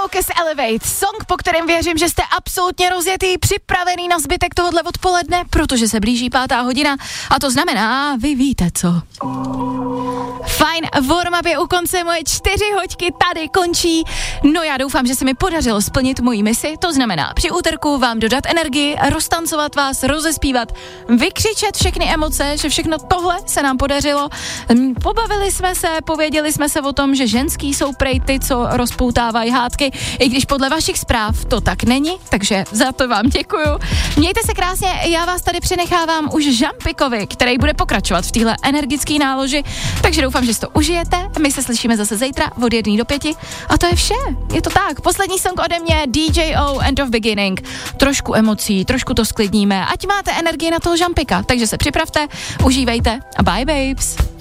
Focus Elevate, song, po kterém věřím, že jste absolutně rozjetý, připravený na zbytek tohohle odpoledne, protože se blíží 5. hodina a to znamená, vy víte co. Fajn, warm-up je u konce, moje 4 hoďky tady končí. No já doufám, že se mi podařilo splnit moji misi, to znamená při úterku vám dodat energii, roztancovat vás, rozespívat, vykřičet všechny emoce, že všechno tohle se nám podařilo. Pobavili jsme se, pověděli jsme se o tom, že ženský jsou prej ty, co rozpoutávají hádky, i když podle vašich zpráv to tak není, takže za to vám děkuju. Mějte se krásně, já vás tady přenechávám už Žampikovi, který bude pokračovat v téhle energické náloži, takže doufám, že si to užijete. My se slyšíme zase zítra od 1 do 5 a to je vše. Je to tak. Poslední song ode mě, DJO, End of Beginning. Trošku emocí, trošku to sklidníme, ať máte energii na toho Žampika. Takže se připravte, užívejte a bye babes.